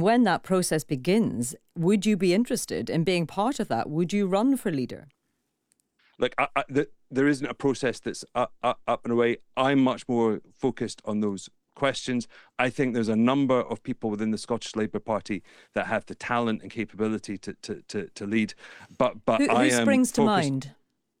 And when that process begins, would you be interested in being part of that? Would you run for leader? Look, there isn't a process that's up and away. I'm much more focused on those questions. I think there's a number of people within the Scottish Labour Party that have the talent and capability to lead. But who springs to mind?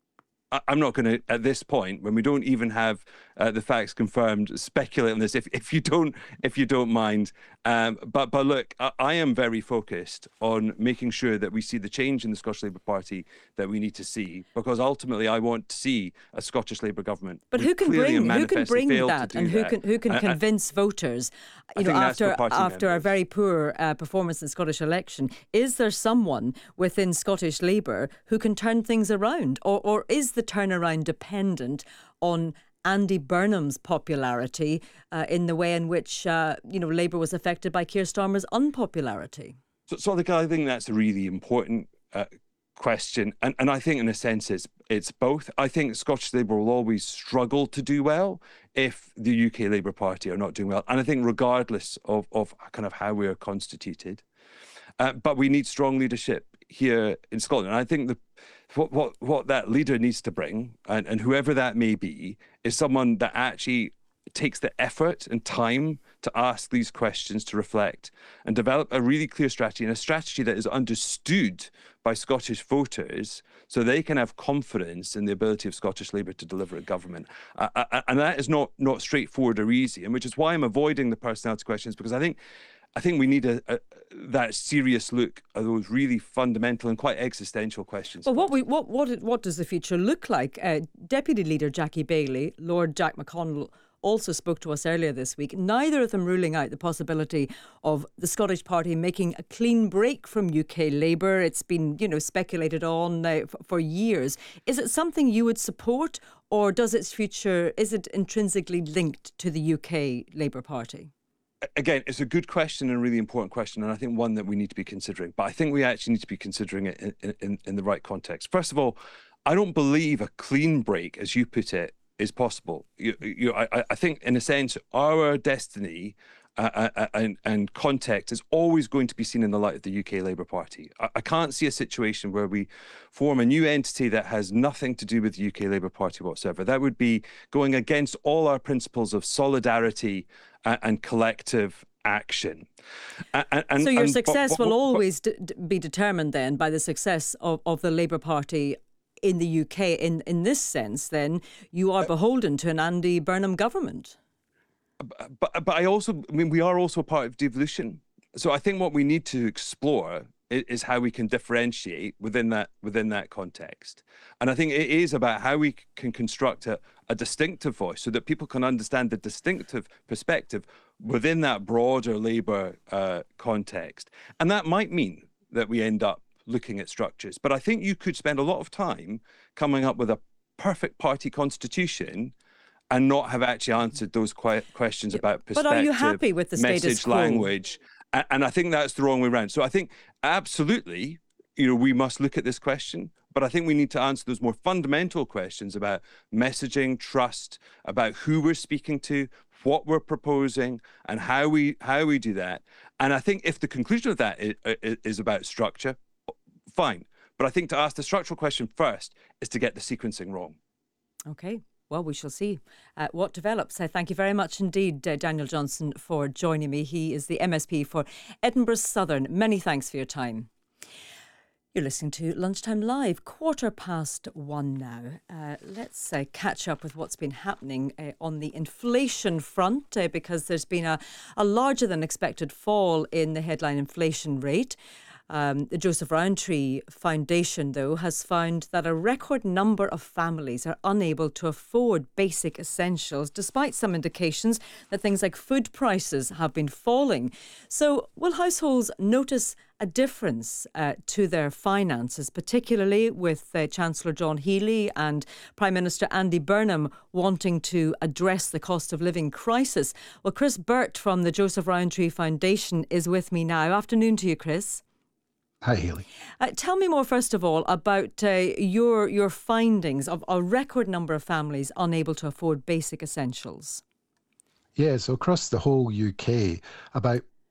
I'm not going to, at this point, when we don't even have the facts confirmed, speculate on this. If you don't mind, but look, I am very focused on making sure that we see the change in the Scottish Labour Party that we need to see, because ultimately I want to see a Scottish Labour government. But who can bring that, and who can convince voters? You know, after a very poor performance in the Scottish election, is there someone within Scottish Labour who can turn things around, or is the turnaround dependent on Andy Burnham's popularity in the way in which Labour was affected by Keir Starmer's unpopularity? So I think that's a really important question, and I think in a sense it's both. I think Scottish Labour will always struggle to do well if the UK Labour Party are not doing well, and I think regardless of kind of how we are constituted, but we need strong leadership here in Scotland. And I think what that leader needs to bring, and whoever that may be, is someone that actually takes the effort and time to ask these questions, to reflect and develop a really clear strategy, and a strategy that is understood by Scottish voters so they can have confidence in the ability of Scottish Labour to deliver a government. And that is not straightforward or easy, and which is why I'm avoiding the personality questions, because I think we need that serious look at those really fundamental and quite existential questions. Well, what does the future look like? Deputy Leader Jackie Baillie, Lord Jack McConnell also spoke to us earlier this week, neither of them ruling out the possibility of the Scottish Party making a clean break from UK Labour. It's been, speculated on for years. Is it something you would support, or is it intrinsically linked to the UK Labour Party? Again, it's a good question and a really important question, and I think one that we need to be considering. But I think we actually need to be considering it in the right context. First of all, I don't believe a clean break, as you put it, is possible. I think, in a sense, our destiny and context is always going to be seen in the light of the UK Labour Party. I can't see a situation where we form a new entity that has nothing to do with the UK Labour Party whatsoever. That would be going against all our principles of solidarity and collective action. So your success will always be determined then by the success of the Labour Party in the UK. In this sense, then, you are beholden to an Andy Burnham government. But we are also part of devolution. So I think what we need to explore is how we can differentiate within that context. And I think it is about how we can construct a distinctive voice so that people can understand the distinctive perspective within that broader Labour context. And that might mean that we end up looking at structures. But I think you could spend a lot of time coming up with a perfect party constitution and not have actually answered those questions about perspective, but are you happy with the status message, quo? Language. And I think that's the wrong way around. So I think absolutely, we must look at this question, but I think we need to answer those more fundamental questions about messaging, trust, about who we're speaking to, what we're proposing, and how we do that. And I think if the conclusion of that is about structure, fine. But I think to ask the structural question first is to get the sequencing wrong. Okay. Well, we shall see what develops. Thank you very much indeed, Daniel Johnson, for joining me. He is the MSP for Edinburgh Southern. Many thanks for your time. You're listening to Lunchtime Live, 1:15 now. Let's catch up with what's been happening on the inflation front, because there's been a larger than expected fall in the headline inflation rate. The Joseph Rowntree Foundation, though, has found that a record number of families are unable to afford basic essentials, despite some indications that things like food prices have been falling. So will households notice a difference to their finances, particularly with Chancellor John Healey and Prime Minister Andy Burnham wanting to address the cost of living crisis? Well, Chris Burt from the Joseph Rowntree Foundation is with me now. Afternoon to you, Chris. Hi, Hayley. Tell me more, first of all, about your findings of a record number of families unable to afford basic essentials. Yeah, so across the whole UK, about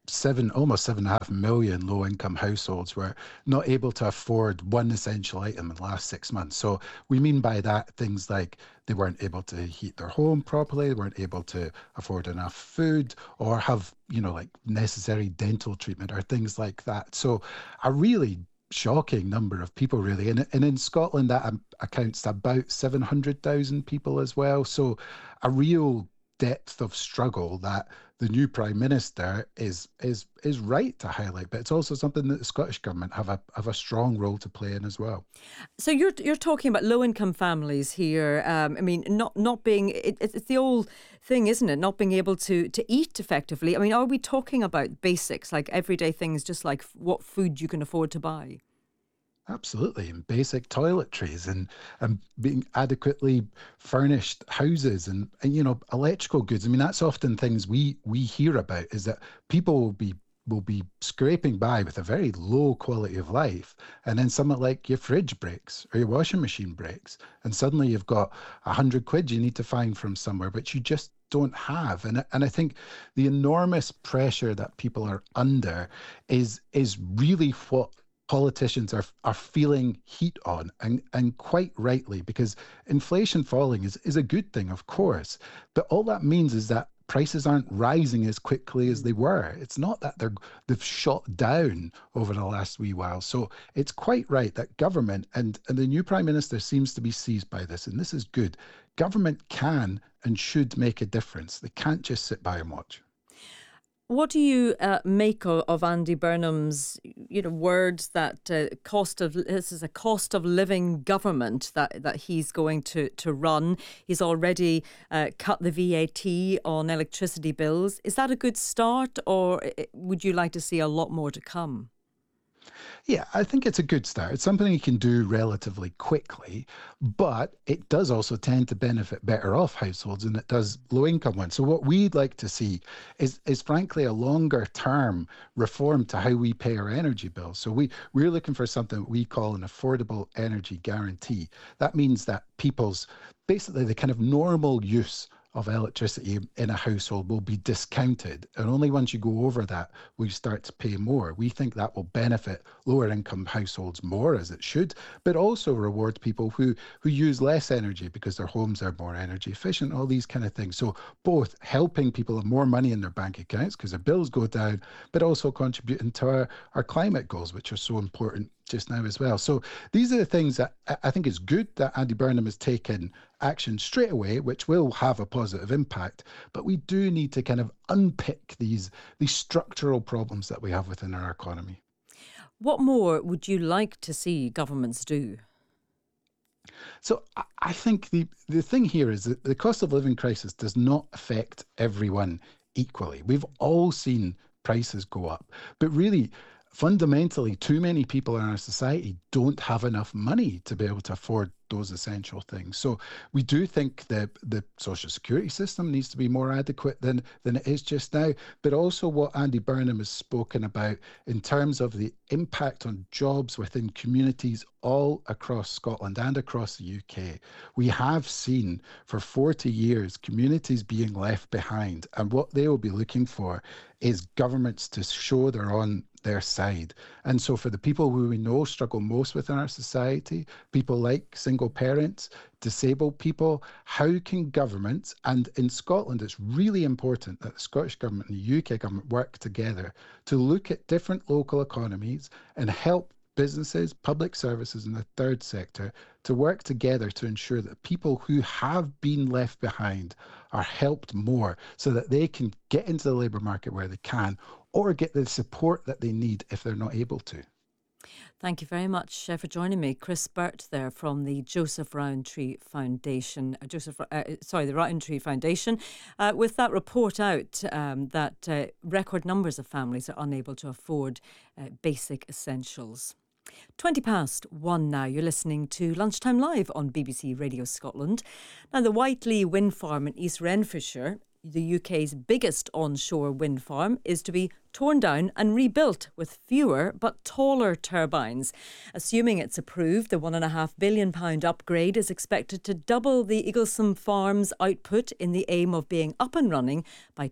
almost 7.5 million low-income households were not able to afford one essential item in the last 6 months. So we mean by that things like they weren't able to heat their home properly, they weren't able to afford enough food, or have, like necessary dental treatment or things like that. So a really shocking number of people, really. And in Scotland, that accounts to about 700,000 people as well. So a real depth of struggle that the new Prime Minister is right to highlight, but it's also something that the Scottish Government have a strong role to play in as well. So you're talking about low income families here. I mean, not being it's the old thing, isn't it? Not being able to eat effectively. I mean, are we talking about basics like everyday things, just like what food you can afford to buy? Absolutely, and basic toiletries and being adequately furnished houses and electrical goods. I mean, that's often things we hear about, is that people will be scraping by with a very low quality of life, and then something like your fridge breaks or your washing machine breaks, and suddenly you've got 100 quid you need to find from somewhere, which you just don't have. And I think the enormous pressure that people are under is really what politicians are feeling heat on, and quite rightly, because inflation falling is a good thing, of course, but all that means is that prices aren't rising as quickly as they were. It's not that they've shot down over the last wee while. So it's quite right that government, and the new Prime Minister seems to be seized by this, and this is good. Government can and should make a difference. They can't just sit by and watch. What do you make of Andy Burnham's, words that this is a cost of living government that he's going to run? He's already cut the VAT on electricity bills. Is that a good start, or would you like to see a lot more to come? Yeah, I think it's a good start. It's something you can do relatively quickly, but it does also tend to benefit better off households than it does low income ones. So what we'd like to see is frankly a longer term reform to how we pay our energy bills. So we're looking for something we call an affordable energy guarantee. That means that basically the kind of normal use of electricity in a household will be discounted. And only once you go over that will you start to pay more. We think that will benefit lower income households more, as it should, but also reward people who use less energy because their homes are more energy efficient, all these kind of things. So both helping people have more money in their bank accounts because their bills go down, but also contributing to our climate goals, which are so important just now as well. So these are the things that I think is good that Andy Burnham has taken action straight away, which will have a positive impact. But we do need to kind of unpick these structural problems that we have within our economy. What more would you like to see governments do? So I think the thing here is that the cost of living crisis does not affect everyone equally. We've all seen prices go up, but really, fundamentally, too many people in our society don't have enough money to be able to afford those essential things. So we do think that the social security system needs to be more adequate than it is just now, but also what Andy Burnham has spoken about in terms of the impact on jobs within communities all across Scotland and across the UK. We have seen for 40 years communities being left behind, and what they will be looking for is governments to show they're on their side. And so for the people who we know struggle most within our society, people like single parents, disabled people, how can governments, and in Scotland it's really important that the Scottish Government and the UK Government work together to look at different local economies and help businesses, public services and the third sector to work together to ensure that people who have been left behind are helped more so that they can get into the labour market where they can, or get the support that they need if they're not able to. Thank you very much for joining me. Chris Burt there from the Joseph Rowntree Foundation, the Rowntree Foundation, with that report out that record numbers of families are unable to afford basic essentials. 1:20 now. You're listening to Lunchtime Live on BBC Radio Scotland. Now, the Whiteley wind farm in East Renfrewshire the UK's biggest onshore wind farm is to be torn down and rebuilt with fewer but taller turbines. Assuming it's approved, the £1.5 billion upgrade is expected to double the Eaglesham Farm's output in the aim of being up and running by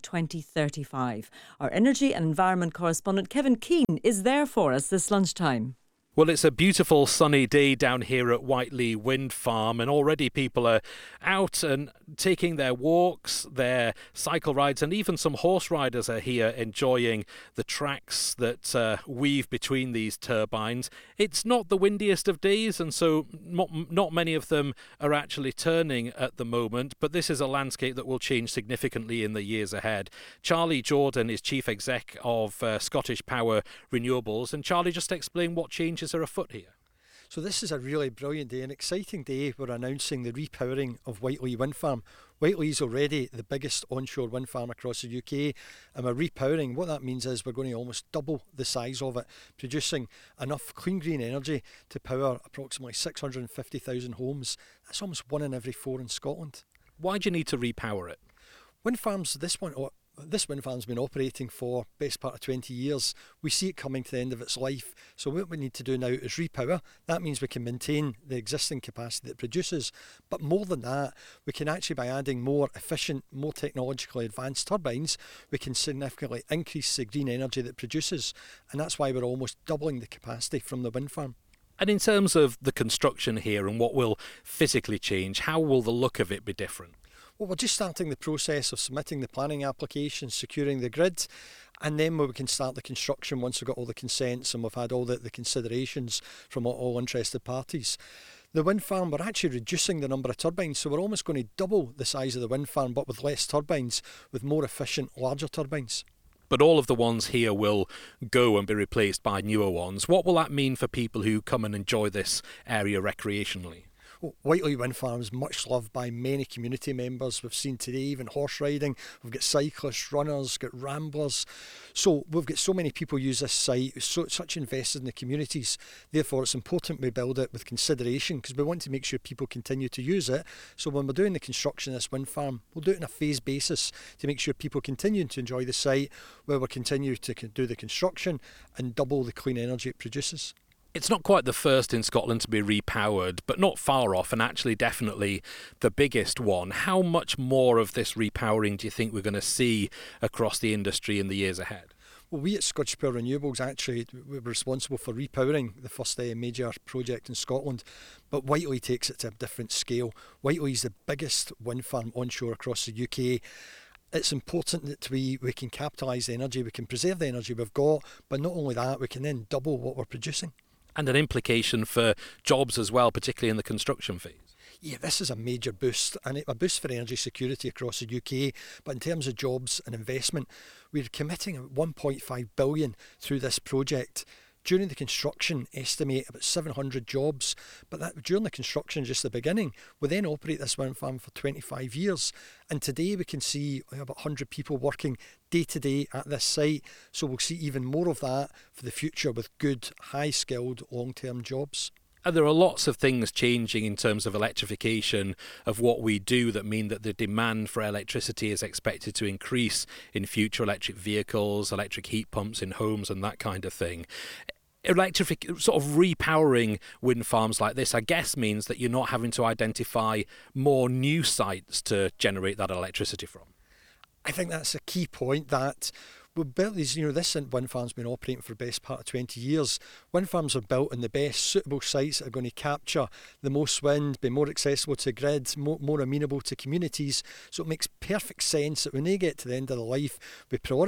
2035. Our energy and environment correspondent Kevin Keane is there for us this lunchtime. Well, it's a beautiful sunny day down here at Whiteley Wind Farm, and already people are out and taking their walks, their cycle rides, and even some horse riders are here enjoying the tracks that weave between these turbines. It's not the windiest of days, and so not many of them are actually turning at the moment, but this is a landscape that will change significantly in the years ahead. Charlie Jordan is Chief Exec of Scottish Power Renewables, and Charlie, just explain what changes are afoot here. So this is a really brilliant day, an exciting day. We're announcing the repowering of Whiteley Wind Farm. Whiteley is already the biggest onshore wind farm across the UK, and we're repowering. What that means is we're going to almost double the size of it, producing enough clean green energy to power approximately 650,000 homes. That's almost 1 in every 4 in Scotland. Why do you need to repower it? Wind farms, this wind farm's been operating for best part of 20 years. We see it coming to the end of its life. So what we need to do now is repower. That means we can maintain the existing capacity that it produces. But more than that, we can actually, by adding more efficient, more technologically advanced turbines, we can significantly increase the green energy that it produces. And that's why we're almost doubling the capacity from the wind farm. And in terms of the construction here and what will physically change, how will the look of it be different? Well, we're just starting the process of submitting the planning application, securing the grid, and then we can start the construction once we've got all the consents and we've had all the considerations from all interested parties. The wind farm, we're actually reducing the number of turbines, so we're almost going to double the size of the wind farm, but with less turbines, with more efficient, larger turbines. But all of the ones here will go and be replaced by newer ones. What will that mean for people who come and enjoy this area recreationally? Whiteley Wind Farm is much loved by many community members. We've seen today even horse riding. We've got cyclists, runners, got ramblers. So we've got so many people use this site, such invested in the communities. Therefore, it's important we build it with consideration because we want to make sure people continue to use it. So when we're doing the construction of this wind farm, we'll do it on a phased basis to make sure people continue to enjoy the site, where we'll continue to do the construction and double the clean energy it produces. It's not quite the first in Scotland to be repowered, but not far off, and actually definitely the biggest one. How much more of this repowering do you think we're going to see across the industry in the years ahead? Well, we at Scottish Power Renewables actually we're responsible for repowering the first major project in Scotland, but Whiteley takes it to a different scale. Whiteley is the biggest wind farm onshore across the UK. It's important that we can capitalise the energy, we can preserve the energy we've got, but not only that, we can then double what we're producing. And an implication for jobs as well, particularly in the construction phase. Yeah, this is a major boost, and a boost for energy security across the UK. But in terms of jobs and investment, we're committing £1.5 billion through this project. During the construction, estimate about 700 jobs, but that during the construction, just the beginning, we then operate this wind farm for 25 years. And today we can see about 100 people working day to day at this site. So we'll see even more of that for the future with good, high-skilled, long-term jobs. And there are lots of things changing in terms of electrification of what we do that mean that the demand for electricity is expected to increase in future electric vehicles, electric heat pumps in homes and that kind of thing. Sort of repowering wind farms like this, I guess, means that you're not having to identify more new sites to generate that electricity from. I think that's a key point, that we've built these, this wind farm's been operating for the best part of 20 years. Wind farms are built in the best suitable sites that are going to capture the most wind, be more accessible to grids, more amenable to communities. So it makes perfect sense that when they get to the end of their life, we prioritise